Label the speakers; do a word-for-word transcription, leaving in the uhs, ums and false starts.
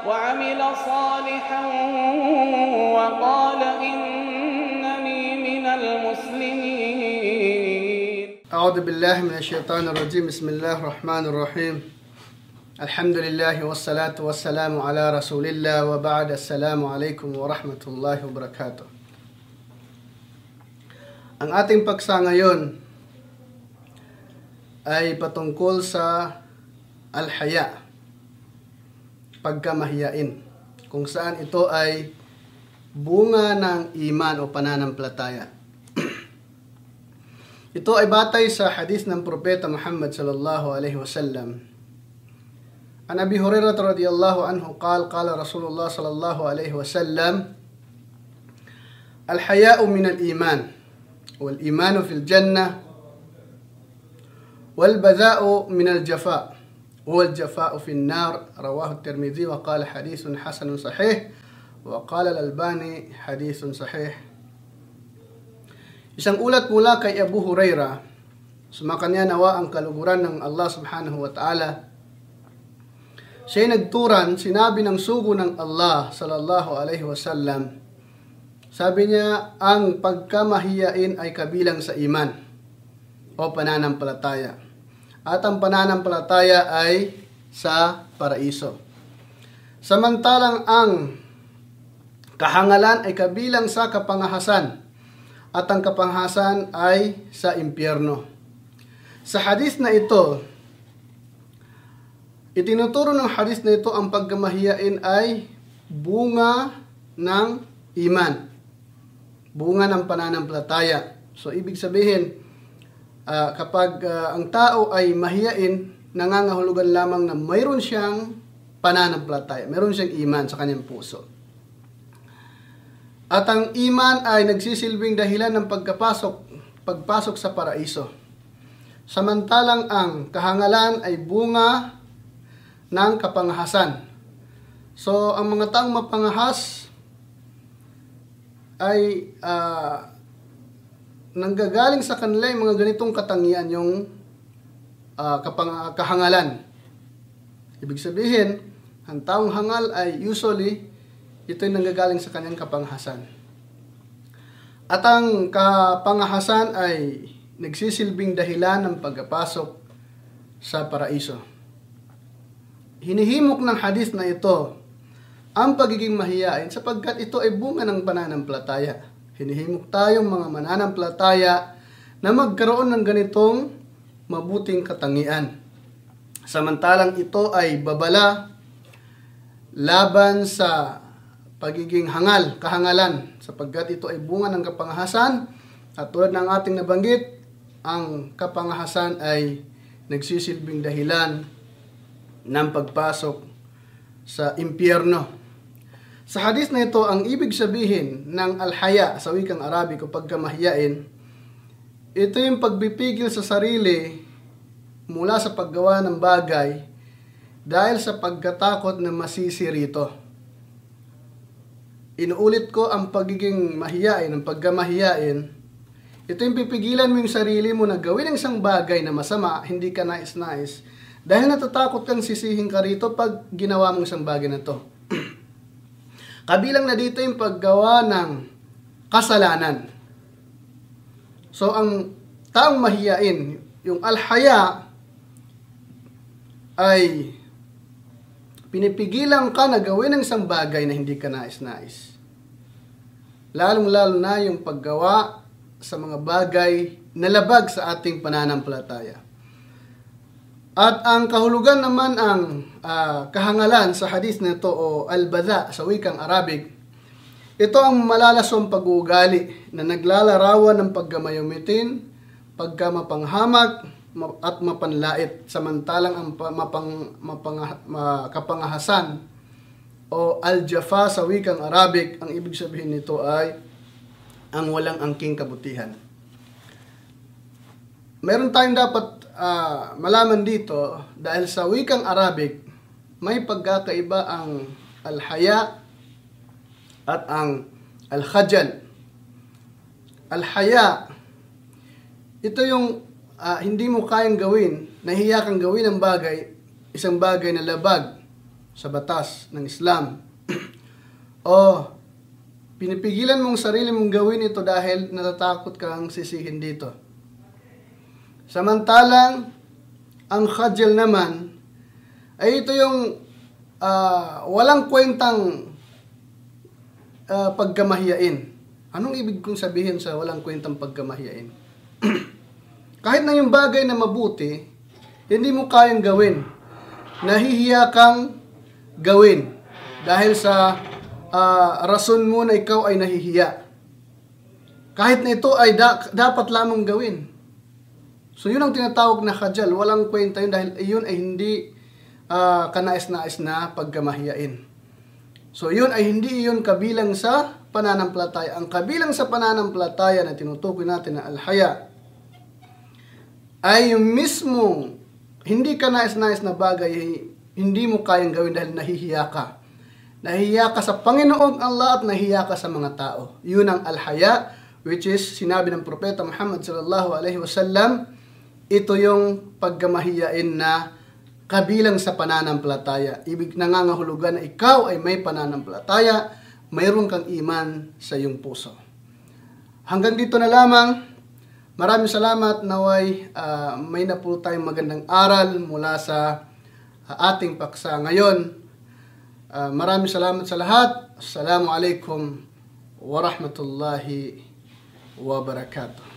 Speaker 1: وعمل صالحا وقال إنني من المسلمين.
Speaker 2: أعوذ بالله من الشيطان الرجيم. بسم الله الرحمن الرحيم. الحمد لله والصلاة والسلام على رسول الله وبعد. السلام عليكم ورحمة الله وبركاته. Ang ating paksa ngayon ay patungkol sa al-haya, pagkamahiyain, kung saan ito ay bunga ng iman o pananampalataya. Ito ay batay sa hadith ng Propeta Muhammad sallallahu alaihi wasallam. An Abi Hurairah radhiyallahu anhu qala qala Rasulullah sallallahu alaihi wasallam, al-haya'u min al-iman wal imanu fil jannah wal badha'u min al-jafa' wal jafa'u fin nar. Rawahu at-Tirmidhi wa qala hadithun hasanun sahih wa qala al-Albani hadithun sahih. Isang ulat mula kay Abu Hurairah, sumakanya nawa ang kaluguran ng Allah subhanahu wa ta'ala. Siya'y nagturan, sinabi ng sugo ng Allah sallallahu alaihi wasallam. Sabi niya, ang pagkamahiyain ay kabilang sa iman o pananampalataya. At ang pananampalataya ay sa paraiso. Samantalang ang kahangalan ay kabilang sa kapangahasan. At ang kapangahasan ay sa impyerno. Sa hadith na ito, itinuturo ng hadith na ito ang pagkamahiyain ay bunga ng iman. Bunga ng pananampalataya. So, ibig sabihin, uh, kapag uh, ang tao ay mahiyain, nangangahulugan lamang na mayroon siyang pananampalataya. Mayroon siyang iman sa kanyang puso. At ang iman ay nagsisilbing dahilan ng pagkapasok, pagpasok sa paraiso. Samantalang ang kahangalan ay bunga ng kapangahasan. So, ang mga taong mapangahas ay uh, nanggagaling sa kanila yung mga ganitong katangian, yung uh, kapang, kahangalan. Ibig sabihin, ang taong hangal ay usually ito'y nanggagaling sa kanyang kapanghasan. At ang kapangahasan ay nagsisilbing dahilan ng pagpasok sa paraiso. Hinihimok ng hadith na ito ang pagiging mahiyain sapagkat ito ay bunga ng pananampalataya. Hinihimok tayong mga mananampalataya na magkaroon ng ganitong mabuting katangian. Samantalang ito ay babala laban sa pagiging hangal, kahangalan, sapagkat ito ay bunga ng kapangahasan. At tulad ng ating nabanggit, ang kapangahasan ay nagsisilbing dahilan ng pagpasok sa impyerno. Sa hadith na ito, ang ibig sabihin ng al-haya sa wikang Arabic o pagkamahiyain, ito yung pagbipigil sa sarili mula sa paggawa ng bagay dahil sa pagkatakot na masisi rito. Inuulit ko, ang pagiging mahiyain, ang pagkamahiyain, ito yung pipigilan mo yung sarili mo na gawin ang isang bagay na masama, hindi ka nais-nais, dahil natatakot kang sisihin ka rito pag ginawa mong isang bagay na to. Kabilang na dito yung paggawa ng kasalanan. So, ang taong mahiyain, yung al-haya, ay pinipigilan ka na gawin ng isang bagay na hindi ka nais-nais. Lalong-lalo na yung paggawa sa mga bagay na labag sa ating pananampalataya. At ang kahulugan naman ang uh, kahangalan sa hadith na ito o al-badha sa wikang Arabic, ito ang malalasong pag-uugali na naglalarawan ng paggamayumitin, pagkamapanghamak at mapanlait, samantalang ang mapang, mapang, kapangahasan o al-jafa sa wikang Arabic, ang ibig sabihin nito ay ang walang angking kabutihan. Meron tayong dapat Uh, malaman dito dahil sa wikang Arabic may pagkakaiba ang al-haya at ang al-khajal. Al-haya, ito yung uh, hindi mo kayang gawin, nahiya kang gawin ang bagay, isang bagay na labag sa batas ng Islam. O pinipigilan mong sarili mong gawin ito dahil natatakot kang sisihin dito. Samantalang ang khajal naman ay ito yung uh, walang kwentang uh, pagkamahiyain. Anong ibig kong sabihin sa walang kwentang pagkamahiyain? Kahit na yung bagay na mabuti, hindi mo kayang gawin. Nahihiya kang gawin dahil sa Uh, rason mo na ikaw ay nahihiya. Kahit na ito ay da- dapat lamang gawin. So yun ang tinatawag na khajal. Walang kwenta yun dahil yun ay hindi uh, kanais-nais na pagkamahiyain. So yun ay hindi yun kabilang sa pananampalataya. Ang kabilang sa pananampalataya na tinutukoy natin na al-haya ay yung mismong hindi kanais-nais na bagay, hindi mo kayang gawin dahil nahihiya ka. Nahihiya ka sa Panginoong Allah at nahihiya ka sa mga tao. Yun ang al-haya, which is sinabi ng Propeta Muhammad sallallahu alaihi wasallam, ito yung pagkamahiyain na kabilang sa pananampalataya. Ibig nangangahulugan na ikaw ay may pananampalataya, mayroon kang iman sa iyong puso. Hanggang dito na lamang. Maraming salamat. Naway uh, may na po tayong magandang aral mula sa uh, ating paksa ngayon. Uh, maraming salamat sa lahat. Assalamualaikum warahmatullahi wabarakatuh.